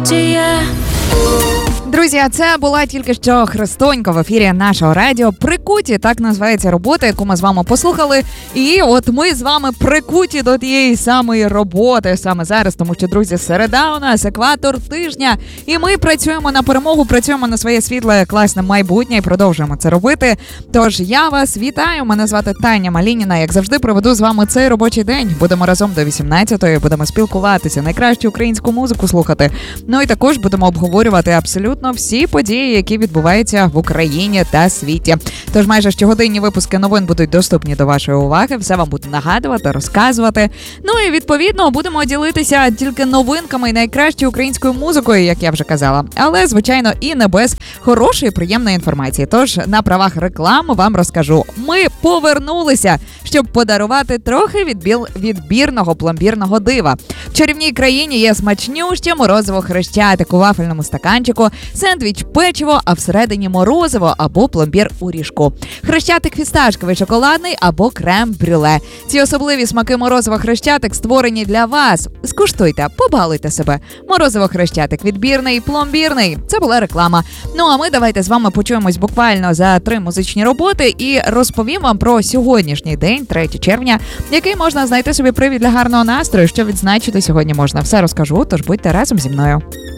Друзі, це була тільки що Христонька в ефірі нашого радіо. Прикуті, так називається робота, яку ми з вами послухали. І от ми з вами прикуті до тієї самої роботи саме зараз, тому що, друзі, середа у нас, екватор тижня. І ми працюємо на перемогу, працюємо на своє світле, класне майбутнє і продовжуємо це робити. Тож я вас вітаю, мене звати Таня Малініна. Як завжди, проведу з вами цей робочий день. Будемо разом до 18-ї, будемо спілкуватися, найкращу українську музику слухати. Ну і також будемо обговорювати абсолютно всі події, які відбуваються в Україні та світі. Тож майже щогодинні випуски новин будуть доступні до вашої уваги. Все вам буду нагадувати, розказувати. Ну і відповідно будемо ділитися тільки новинками і найкращою українською музикою, як я вже казала. Але, звичайно, і не без хорошої, приємної інформації. Тож на правах реклами вам розкажу. Ми повернулися, щоб подарувати трохи відбірного пломбірного дива. В чарівній країні є смачнюще морозиво Хрещатик у вафельному стаканчику, сендвіч печиво, а всередині морозиво або пломбір у ріжку. Хрещатик фісташковий, шоколадний або крем-брюле. Ці особливі смаки морозиво Хрещатик створені для вас. Скуштуйте, побалуйте себе. Морозиво Хрещатик відбірний, пломбірний. Це була реклама. Ну а ми давайте з вами почуємось буквально за 3 музичні роботи і розповім вам про сьогоднішній день, 3 червня, який можна знайти собі привід для гарного настрою, що відзначити сьогодні можна. Все розкажу, тож будьте разом зі мною.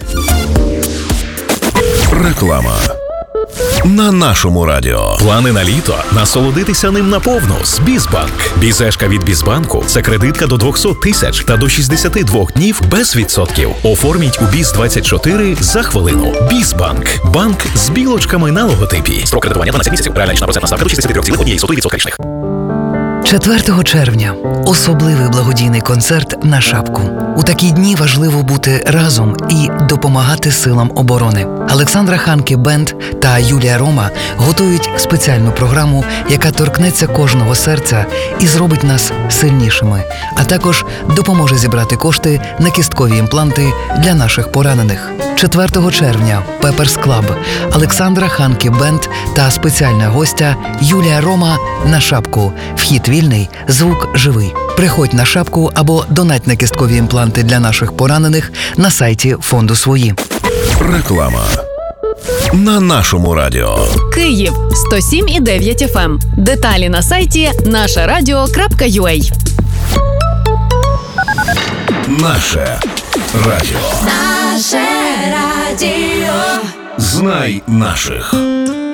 Реклама на нашому радіо. Плани на літо? Насолодитися ним наповну з Бізбанк. Бізешка від Бізбанку – це кредитка до 200 тисяч та до 62 днів без відсотків. Оформіть у Біз-24 за хвилину. Бізбанк. Банк з білочками на логотипі. Строк кредитування 12 місяців. Реальна річна процентна ставка до 63,1% річних. 4 червня – особливий благодійний концерт на Шапку. У такі дні важливо бути разом і допомагати силам оборони. Олександра Ханке Бенд та Юлія Рома готують спеціальну програму, яка торкнеться кожного серця і зробить нас сильнішими, а також допоможе зібрати кошти на кісткові імпланти для наших поранених. 4 червня – Пеперс Клаб, Олександра Ханке Бенд та спеціальна гостя Юлія Рома на Шапку. Вхід вільний, звук живий. Приходь на Шапку або донать на кісткові імпланти для наших поранених на сайті фонду «Свої». Реклама на нашому радіо. Київ 107,9 FM. Деталі на сайті нашерадіо.ua. Наше радіо. Наше радіо. Знай наших.